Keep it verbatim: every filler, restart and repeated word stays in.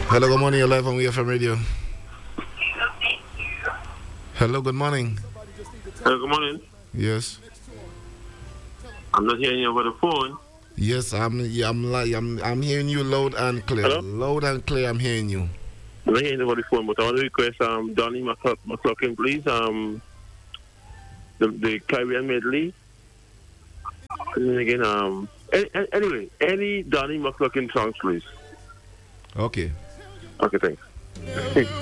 Hello, good morning. You're live on W F M Radio. Hello, good morning. Hello, good morning. Yes. I'm not hearing you over the phone. Yes, I'm. Yeah, I'm like. I'm. I'm hearing you loud and clear. Hello? Loud and clear. I'm hearing you. I'm not hearing you over the phone, but I want to request um Donnie McClock- McCloughan, please. Um, the the Caribbean medley. And again, um. Any, anyway, any Donnie McCloughan songs, please. Okay. Okay, thanks.